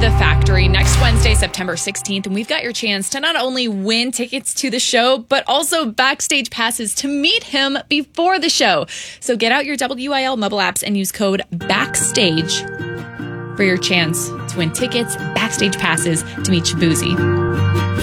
the Factory next Wednesday, September 16th. And we've got your chance to not only win tickets to the show, but also backstage passes to meet him before the show. So get out your WIL mobile apps and use code BACKSTAGE for your chance to win tickets, backstage passes to meet Shaboozey.